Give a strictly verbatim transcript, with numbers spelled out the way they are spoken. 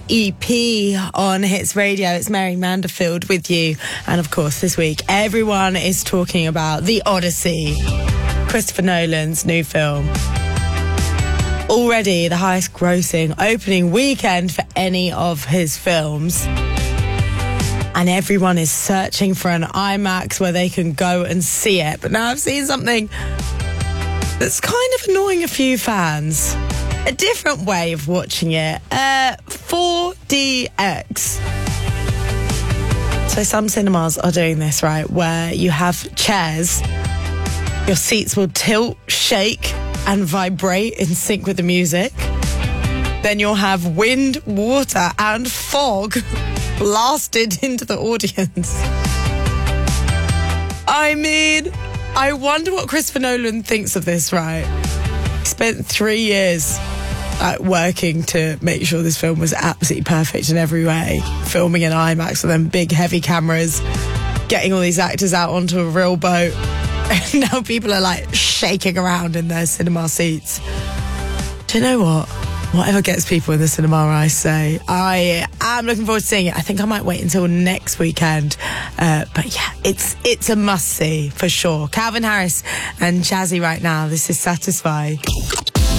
E P on Hits Radio. It's Mary Manderfield with you. And of course, this week, everyone is talking about The Odyssey, Christopher Nolan's new film. Already the highest grossing opening weekend for any of his films. And everyone is searching for an IMAX where they can go and see it. But now I've seen something that's kind of annoying a few fans. A different way of watching it. Uh, four D X. So some cinemas are doing this, right, where you have chairs, your seats will tilt, shake and vibrate in sync with the music. Then you'll have wind, water and fog blasted into the audience. I mean, I wonder what Christopher Nolan thinks of this, right? He spent three years uh, working to make sure this film was absolutely perfect in every way. Filming in IMAX with them big, heavy cameras, getting all these actors out onto a real boat. And now people are like shaking around in their cinema seats. Do you know what? Whatever gets people in the cinema, I say. I am looking forward to seeing it. I think I might wait until next weekend. Uh, but yeah, it's it's a must-see for sure. Calvin Harris and Jazzy right now. This is Satisfy.